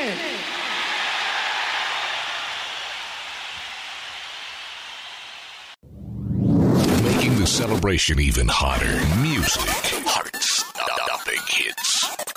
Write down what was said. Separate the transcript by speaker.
Speaker 1: Making the celebration even hotter. Music. Heart-stopping hits.